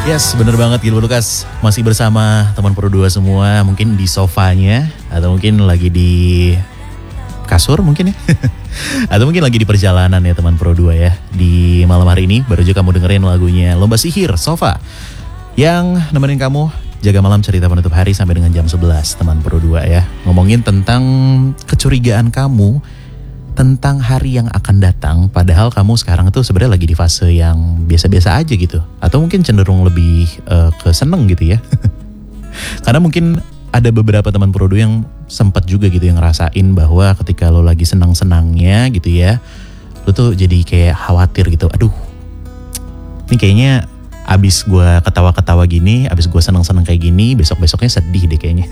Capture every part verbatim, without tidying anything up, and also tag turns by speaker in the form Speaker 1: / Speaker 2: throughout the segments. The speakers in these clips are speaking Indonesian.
Speaker 1: Yes, bener banget Gilbert Lucas. Masih bersama teman Pro dua semua. Mungkin di sofanya, atau mungkin lagi di kasur mungkin ya. Atau mungkin lagi di perjalanan ya teman Pro dua ya. Di malam hari ini baru aja kamu dengerin lagunya Lomba Sihir Sofa, yang nemenin kamu jaga malam cerita penutup hari sampai dengan jam sebelas teman Pro dua ya. Ngomongin tentang kecurigaan kamu tentang hari yang akan datang, padahal kamu sekarang tuh sebenarnya lagi di fase yang biasa-biasa aja gitu, atau mungkin cenderung lebih uh, ke seneng gitu ya. Karena mungkin ada beberapa teman Pro dua yang sempat juga gitu yang ngerasain bahwa ketika lo lagi senang-senangnya gitu ya, lo tuh jadi kayak khawatir gitu. Aduh, ini kayaknya abis gue ketawa-ketawa gini, abis gue senang-senang kayak gini, besok-besoknya sedih deh kayaknya.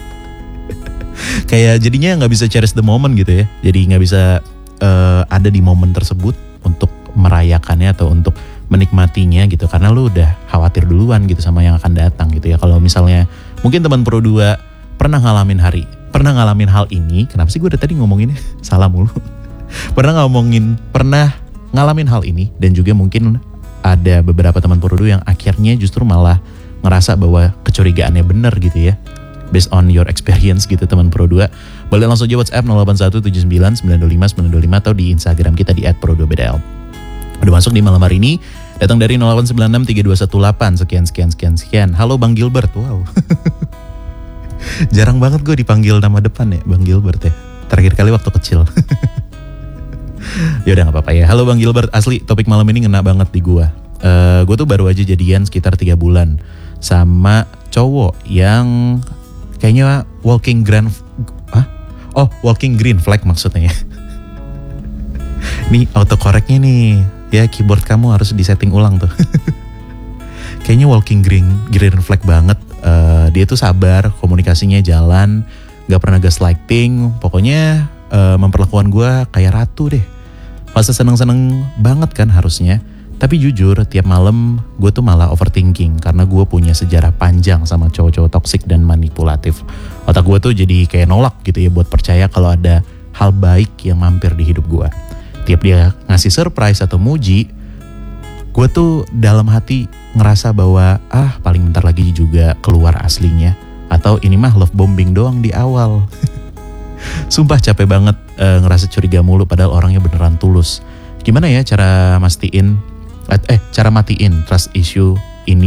Speaker 1: Kayak jadinya nggak bisa cherish the moment gitu ya. Jadi nggak bisa uh, ada di momen tersebut untuk merayakannya atau untuk menikmatinya gitu. Karena lu udah khawatir duluan gitu sama yang akan datang gitu ya. Kalau misalnya mungkin teman Pro dua pernah ngalamin hari, pernah ngalamin hal ini. Kenapa sih gue udah tadi ngomonginnya salah mulu. Pernah ngomongin, pernah ngalamin hal ini. Dan juga mungkin ada beberapa teman Pro dua yang akhirnya justru malah ngerasa bahwa kecurigaannya benar gitu ya. Based on your experience gitu teman Pro dua. Boleh langsung aja WhatsApp nol delapan satu tujuh sembilan sembilan dua lima sembilan dua lima atau di Instagram kita di et pro dua b d l. Udah masuk di malam hari ini, datang dari nol delapan sembilan enam tiga dua satu delapan sekian sekian sekian sekian. Halo Bang Gilbert. Wow. Jarang banget gue dipanggil nama depan ya Bang Gilbert ya. Terakhir kali waktu kecil. Ya udah nggak apa-apa ya. Halo Bang Gilbert, asli topik malam ini ngena banget di gue. Uh, gue tuh baru aja jadian sekitar tiga bulan sama cowok yang kayaknya walking grand, ah, oh walking green flag maksudnya ya. Ini autocorrectnya nih, ya keyboard kamu harus disetting ulang tuh. Kayaknya walking green green flag banget. Uh, dia tuh sabar, komunikasinya jalan, gak pernah gaslighting. Pokoknya uh, memperlakukan gue kayak ratu deh. Fase seneng-seneng banget kan harusnya. Tapi jujur tiap malam gue tuh malah overthinking karena gue punya sejarah panjang sama cowok-cowok toksik dan manipulatif. Otak gue tuh jadi kayak nolak gitu ya buat percaya kalau ada hal baik yang mampir di hidup gue. Tiap dia ngasih surprise atau muji, gue tuh dalam hati ngerasa bahwa ah paling bentar lagi juga keluar aslinya. Atau ini mah love bombing doang di awal. Sumpah capek banget e, ngerasa curiga mulu padahal orangnya beneran tulus. Gimana ya cara mastiin Eh cara matiin trust issue ini?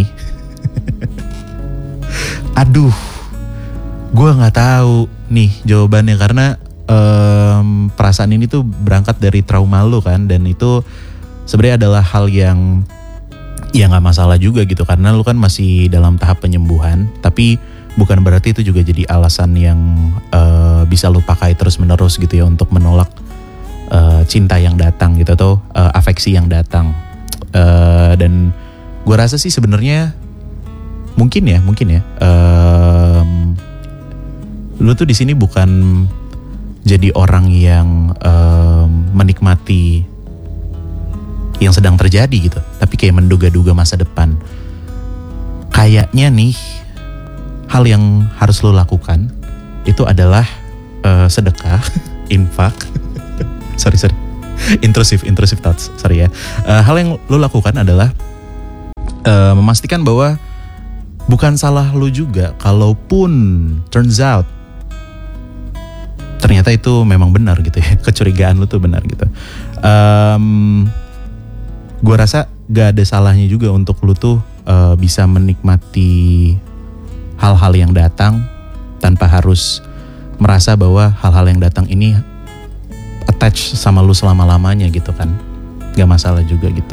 Speaker 1: Aduh, gue nggak tahu nih jawabannya karena um, perasaan ini tuh berangkat dari trauma lo kan, dan itu sebenarnya adalah hal yang ya nggak masalah juga gitu karena lo kan masih dalam tahap penyembuhan, tapi bukan berarti itu juga jadi alasan yang uh, bisa lo pakai terus menerus gitu ya untuk menolak uh, cinta yang datang gitu atau uh, afeksi yang datang. Uh, dan gue rasa sih sebenarnya mungkin ya mungkin ya um, lu tuh di sini bukan jadi orang yang um, menikmati yang sedang terjadi gitu, tapi kayak menduga-duga masa depan. Kayaknya nih hal yang harus lu lakukan itu adalah uh, sedekah, infak. sorry sorry Intrusif, intrusif thoughts, sorry ya. Uh, hal yang lo lakukan adalah uh, memastikan bahwa bukan salah lo juga, kalaupun turns out ternyata itu memang benar gitu ya, kecurigaan lo tuh benar gitu. Um, gue rasa gak ada salahnya juga untuk lo tuh uh, bisa menikmati hal-hal yang datang tanpa harus merasa bahwa hal-hal yang datang ini attach sama lu selama-lamanya gitu kan. Gak masalah juga gitu.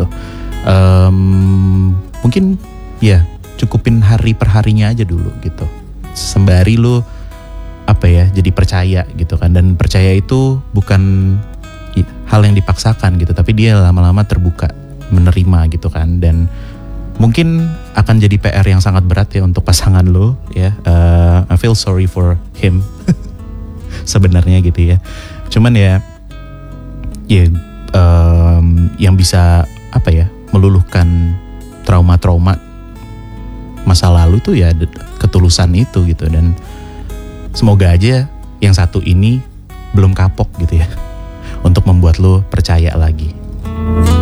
Speaker 1: Um, mungkin ya cukupin hari per harinya aja dulu gitu. Sembari lu apa ya jadi percaya gitu kan. Dan percaya itu bukan hal yang dipaksakan gitu, tapi dia lama-lama terbuka menerima gitu kan. Dan mungkin akan jadi P R yang sangat berat ya untuk pasangan lu ya. uh, I feel sorry for him sebenarnya gitu ya. Cuman ya ya um, yang bisa apa ya meluluhkan trauma-trauma masa lalu tuh ya ketulusan itu gitu. Dan semoga aja yang satu ini belum kapok gitu ya untuk membuat lo percaya lagi.